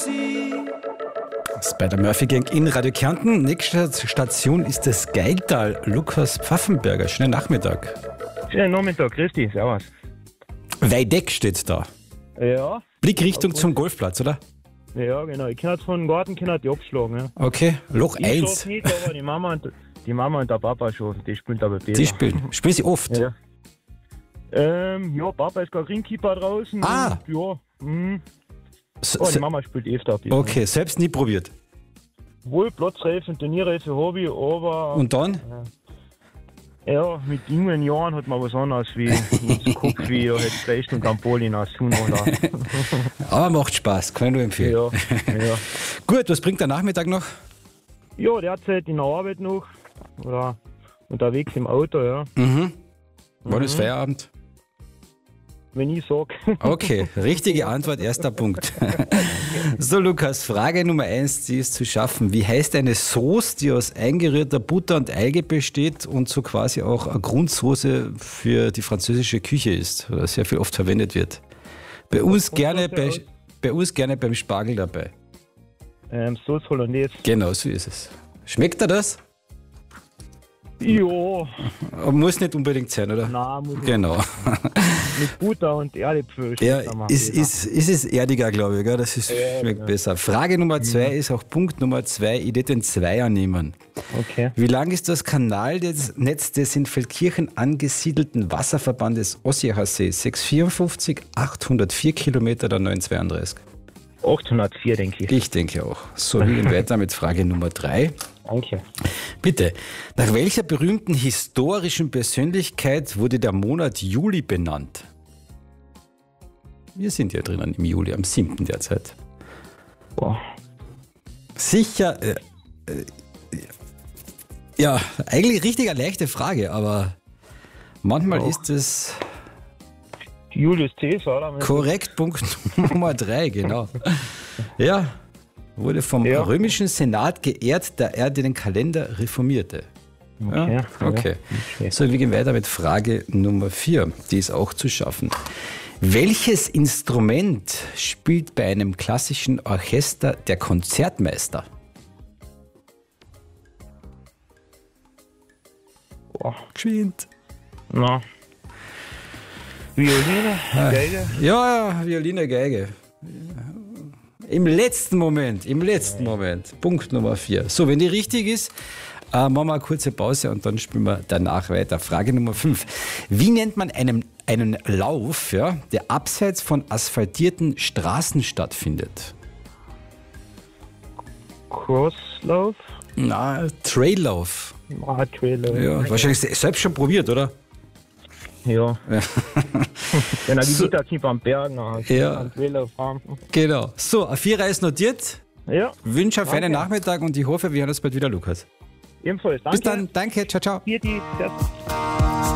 Das ist bei der Murphy Gang in Radio Kärnten. Nächste Station ist das Geiltal. Lukas Pfaffenberger, schönen Nachmittag. Schönen Nachmittag, grüß dich, servus. Weideck steht da. Ja. Blickrichtung zum Golfplatz, oder? Ja, genau. Ich kann jetzt von dem Garten die abschlagen. Ja. Okay, Loch Ich 1. schaff nicht, aber die Mama und der Papa schon. Die spielen aber besser. Die spielen. Spielen sie oft? Ja. Ja, Papa ist gar Greenkeeper draußen. Ah. Und, ja. S- Oh, die s- Mama spielt öfter ein bisschen. Okay, selbst nie probiert. Wohl Platzreifen, Turnierreife habe ich, aber Und dann? ja, mit jungen Jahren hat man was anderes wie mit Kopf wie da hätte 3 Stunden Trampolin aus tun oder. Aber macht Spaß, kann ich nur empfehlen. Ja. Gut, was bringt der Nachmittag noch? Ja, derzeit in der Arbeit noch. Oder unterwegs im Auto, ja. Wann ist Feierabend? Wenn ich sag. Okay, richtige Antwort, erster Punkt. So, Lukas, Frage Nummer 1, die ist zu schaffen. Wie heißt eine Sauce, die aus eingerührter Butter und Alge besteht und so quasi auch eine Grundsoße für die französische Küche ist oder sehr viel oft verwendet wird? Bei uns gerne beim Spargel dabei. Sauce Hollandaise. Genau, so ist es. Schmeckt dir das? Ja, Muss nicht unbedingt sein, oder? nein, muss Genau. mit Butter und Erdäpfel. Ja, schmeckt man ist besser. es erdiger, glaube ich. Gell? Das ist, schmeckt genau. besser. Frage Nummer 2 ist auch Punkt Nummer 2. Ich würde den Zweier nehmen. Okay. Wie lang ist das Kanalnetz des in Feldkirchen angesiedelten Wasserverbandes Ossiacher See? 654, 804 Kilometer oder 932? 804, denke ich. Ich denke auch. So, wir gehen weiter mit Frage Nummer 3. Danke. Bitte, nach welcher berühmten historischen Persönlichkeit wurde der Monat Juli benannt? Wir sind ja drinnen im Juli, am 7. derzeit. Boah. Sicher, ja, eigentlich richtig eine leichte Frage, aber manchmal ist es Julius Caesar, oder? korrekt. Punkt Nummer 3, genau. Ja, wurde vom Ja. römischen Senat geehrt, da er den Kalender reformierte. Ja, okay. Ja. So, wir gehen weiter mit Frage Nummer 4. Die ist auch zu schaffen. Welches Instrument spielt bei einem klassischen Orchester der Konzertmeister? Boah. Geschwind. Na. Violine, Geige. Ja, Violine, Geige. Im letzten Moment. Punkt Nummer 4. So, wenn die richtig ist, machen wir eine kurze Pause und dann spielen wir danach weiter. Frage Nummer 5. Wie nennt man einen Lauf, ja, der abseits von asphaltierten Straßen stattfindet? Crosslauf. Na, Traillauf. Trailer. Ja, wahrscheinlich selbst schon probiert, oder? Ja. Wenn er die So. Mittagsknie am Bergen hat. Ja. Trailer fahren. Genau. So, ein Vierer ist notiert. Ja. Wünsche einen feinen Danke. Nachmittag und ich hoffe, wir hören uns bald wieder, Lukas. Ebenfalls. Danke. Bis dann. Danke. Ciao, ciao. Vierte. Tschüss.